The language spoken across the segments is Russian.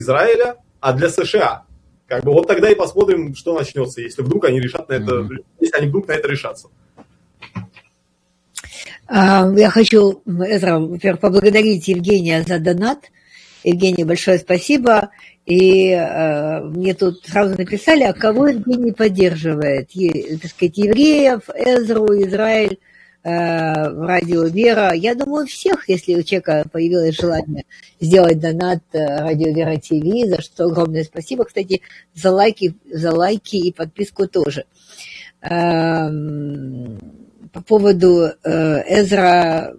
Израиля, а для США. Как бы вот тогда и посмотрим, что начнется, если вдруг они решат на это, если они вдруг на это решатся. Я хочу, во-первых, поблагодарить Евгения за донат. Евгений, большое спасибо. И мне тут сразу написали, а кого Евгений поддерживает? Так сказать, евреев, Эзру, Израиль, радио Вера. Я думаю, всех, если у человека появилось желание сделать донат радио Вера ТВ, за что огромное спасибо. Кстати, за лайки и подписку тоже. По поводу Эзра,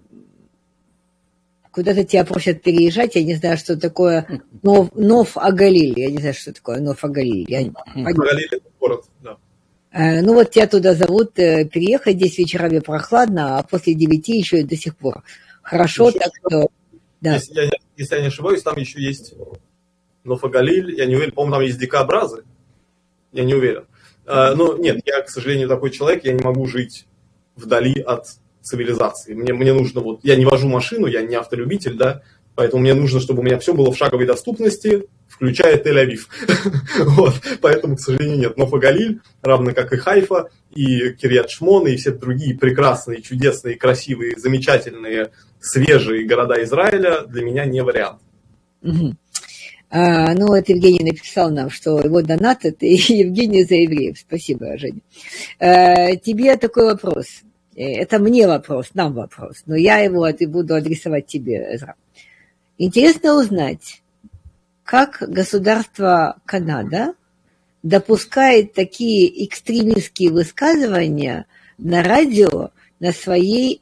куда-то тебя просят переезжать, я не знаю, что такое Нов-Агалиль, я не знаю, что такое Нов-Агалиль. Агалиль – это город, да. Ну вот тебя туда зовут переехать, здесь вечерами прохладно, а после 9 еще и до сих пор хорошо, еще, так что... Да. Если я не ошибаюсь, там еще есть Нов-Агалиль, я не уверен, по-моему, там есть дикобразы, я не уверен. Но нет, я, к сожалению, такой человек, я не могу жить вдали от цивилизации. Мне нужно, вот, я не вожу машину, я не автолюбитель, да, поэтому мне нужно, чтобы у меня все было в шаговой доступности, включая Тель-Авив. Вот, поэтому, к сожалению, нет. Но Ноф-Галиль, равно как и Хайфа, и Кирьят-Шмон, и все другие прекрасные, чудесные, красивые, замечательные, свежие города Израиля для меня не вариант. Ну, вот Евгений написал нам, что его донат – это Евгений за евреев. Спасибо, Женя. Тебе такой вопрос. Это мне вопрос, нам вопрос, но я его буду адресовать тебе, Эзра. Интересно узнать, как государство Канада допускает такие экстремистские высказывания на радио на своей,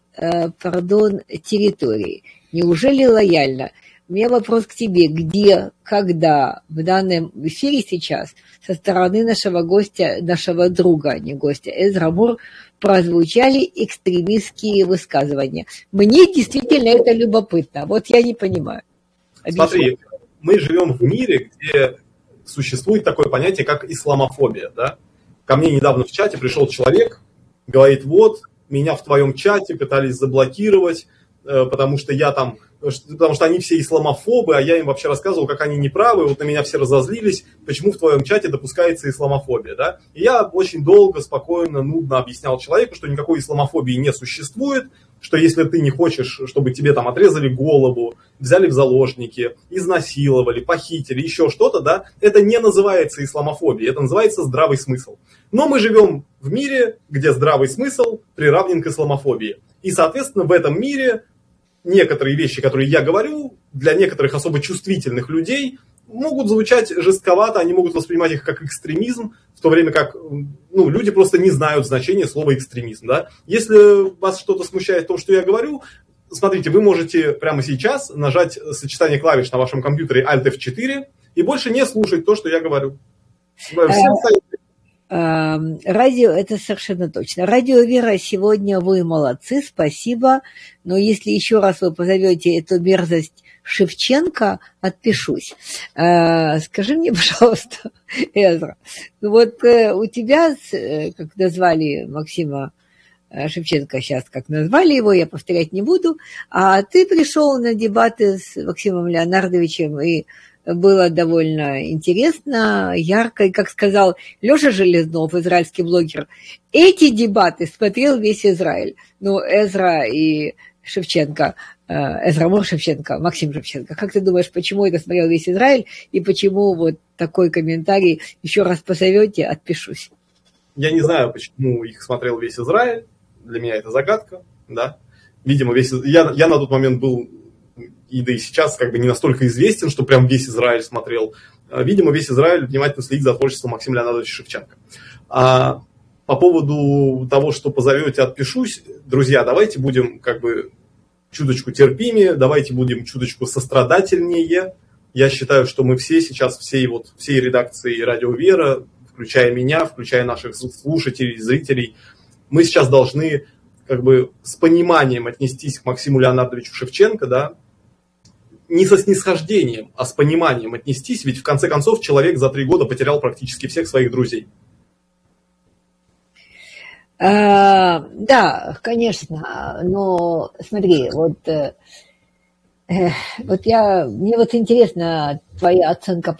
территории. Неужели лояльно? У меня вопрос к тебе. Где, когда в данном эфире сейчас со стороны нашего гостя, нашего друга, не гостя, Эзра Мур, прозвучали экстремистские высказывания? Мне действительно это любопытно. Вот я не понимаю. Смотри, мы живем в мире, где существует такое понятие, как исламофобия. Да? Ко мне недавно в чате пришел человек, говорит, вот, меня в твоем чате пытались заблокировать, потому что они все исламофобы, а я им вообще рассказывал, как они неправы, вот на меня все разозлились, почему в твоем чате допускается исламофобия, да? И я очень долго, спокойно, нудно объяснял человеку, что никакой исламофобии не существует, что если ты не хочешь, чтобы тебе там отрезали голову, взяли в заложники, изнасиловали, похитили, еще что-то, да, это не называется исламофобией, это называется здравый смысл. Но мы живем в мире, где здравый смысл приравнен к исламофобии. И, соответственно, в этом мире некоторые вещи, которые я говорю, для некоторых особо чувствительных людей могут звучать жестковато, они могут воспринимать их как экстремизм, в то время как люди просто не знают значения слова экстремизм. Да? Если вас что-то смущает в том, что я говорю, смотрите, вы можете прямо сейчас нажать сочетание клавиш на вашем компьютере Alt F4 и больше не слушать то, что я говорю. Радио, это совершенно точно. Радио Вера, сегодня вы молодцы, спасибо. Но если еще раз вы позовете эту мерзость Шевченко, отпишусь. Скажи мне, пожалуйста, Эзра, вот у тебя, как назвали Максима Шевченко, сейчас как назвали его, я повторять не буду, а ты пришел на дебаты с Максимом Леонардовичем, и было довольно интересно, ярко, и, как сказал Леша Железнов, израильский блогер, эти дебаты смотрел весь Израиль. Эзра и Шевченко, Эзра Мур Шевченко, Максим Шевченко. Как ты думаешь, почему это смотрел весь Израиль, и почему вот такой комментарий, еще раз позовете, отпишусь? Я не знаю, почему их смотрел весь Израиль, для меня это загадка, да. Видимо, я на тот момент был... и да и сейчас как бы не настолько известен, что прям весь Израиль смотрел. Видимо, весь Израиль внимательно следит за творчеством Максима Леонардовича Шевченко. А по поводу того, что позовете, отпишусь, друзья, давайте будем как бы чуточку терпимее, давайте будем чуточку сострадательнее. Я считаю, что мы все сейчас, всей редакции Радио Вера, включая меня, включая наших слушателей, зрителей, мы сейчас должны как бы с пониманием отнестись к Максиму Леонардовичу Шевченко, да, не со снисхождением, а с пониманием отнестись, ведь в конце концов человек за 3 года потерял практически всех своих друзей. Да, конечно, но смотри, вот Вот мне вот интересна твоя оценка